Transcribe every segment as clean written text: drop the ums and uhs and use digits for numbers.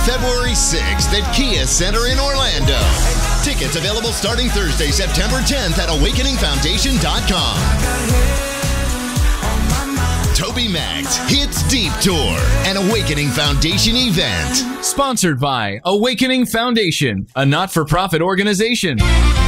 February 6th at Kia Center in Orlando. Tickets available starting Thursday, September 10th at awakeningfoundation.com. TobyMac Hits Deep Tour, an Awakening Foundation event. Sponsored by Awakening Foundation, a not-for-profit organization.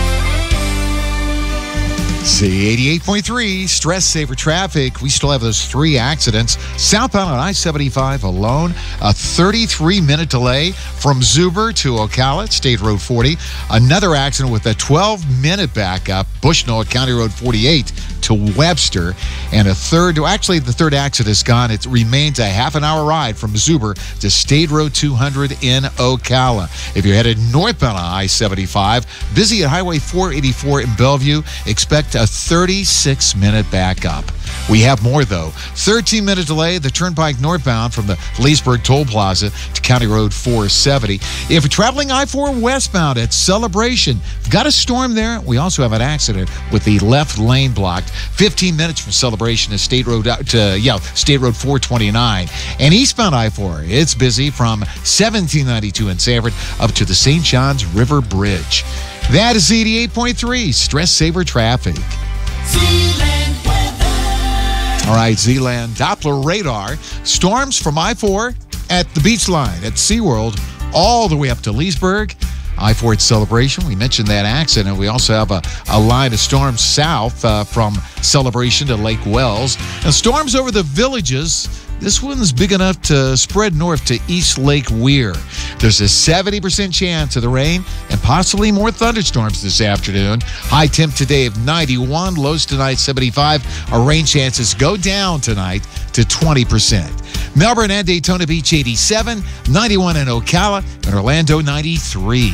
C88.3, Stress Saver Traffic. We still have those 3 accidents. Southbound on I-75 alone, a 33-minute delay from Zuber to Ocala at State Road 40. Another accident with a 12-minute backup, Bushnell at County Road 48 to Webster. And the third accident is gone. It remains a half-an-hour ride from Zuber to State Road 200 in Ocala. If you're headed northbound on I-75, busy at Highway 484 in Bellevue, expect a 36-minute backup. We have more, though. 13-minute delay, the turnpike northbound from the Leesburg Toll Plaza to County Road 470. If you're traveling I-4 westbound at Celebration, we've got a storm there. We also have an accident with the left lane blocked. 15 minutes from Celebration to State Road 429. And eastbound I-4, it's busy from 1792 in Sanford up to the St. Johns River Bridge. That is 88.3 Stress Saver Traffic. Zealand weather. All right, Zealand Doppler radar. Storms from I-4 at the beach line at SeaWorld all the way up to Leesburg. I-4 at Celebration. We mentioned that accident. We also have a line of storms south from Celebration to Lake Wells. And storms over the villages. This one's big enough to spread north to East Lake Weir. There's a 70% chance of the rain and possibly more thunderstorms this afternoon. High temp today of 91, lows tonight 75. Our rain chances go down tonight to 20%. Melbourne and Daytona Beach 87, 91 in Ocala, and Orlando 93.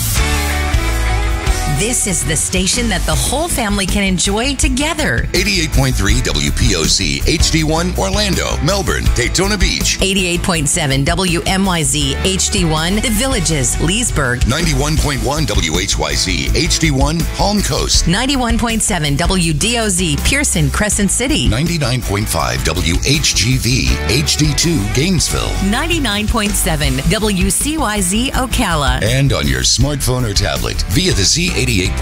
This is the station that the whole family can enjoy together. 88.3 WPOC HD1 Orlando, Melbourne, Daytona Beach. 88.7 WMYZ HD1 The Villages, Leesburg. 91.1 WHYZ HD1 Palm Coast. 91.7 WDOZ Pearson, Crescent City. 99.5 WHGV HD2 Gainesville. 99.7 WCYZ Ocala. And on your smartphone or tablet via the Z88